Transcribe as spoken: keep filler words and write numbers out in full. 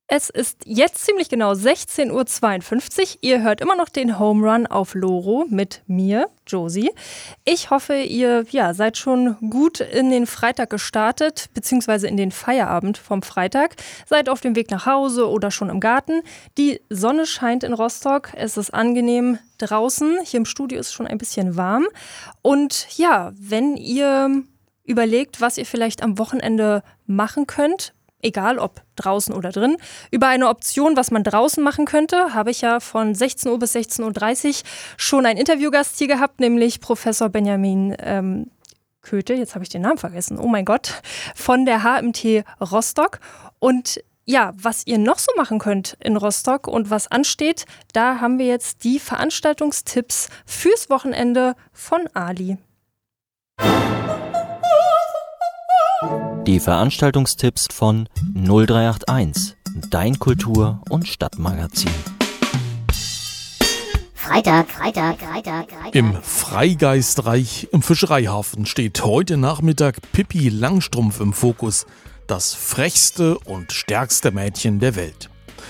Es ist jetzt ziemlich genau sechzehn Uhr zweiundfünfzig. Ihr hört immer noch den Home Run auf Loro mit mir, Josie. Ich hoffe, ihr ja, seid schon gut in den Freitag gestartet, beziehungsweise in den Feierabend vom Freitag. Seid auf dem Weg nach Hause oder schon im Garten. Die Sonne scheint in Rostock. Es ist angenehm draußen. Hier im Studio ist es schon ein bisschen warm. Und ja, wenn ihr überlegt, was ihr vielleicht am Wochenende machen könnt, egal ob draußen oder drin, über eine Option, was man draußen machen könnte, habe ich ja von sechzehn Uhr bis sechzehn Uhr dreißig schon einen Interviewgast hier gehabt, nämlich Professor Benjamin ähm, Köthe, jetzt habe ich den Namen vergessen, oh mein Gott, von der H M T Rostock. Und ja, was ihr noch so machen könnt in Rostock und was ansteht, da haben wir jetzt die Veranstaltungstipps fürs Wochenende von Ali. Die Veranstaltungstipps von null drei acht eins, dein Kultur- und Stadtmagazin. Freitag, Freitag, Freitag, Freitag. Im Freigeistreich im Fischereihafen steht heute Nachmittag Pippi Langstrumpf im Fokus, das frechste und stärkste Mädchen der Welt.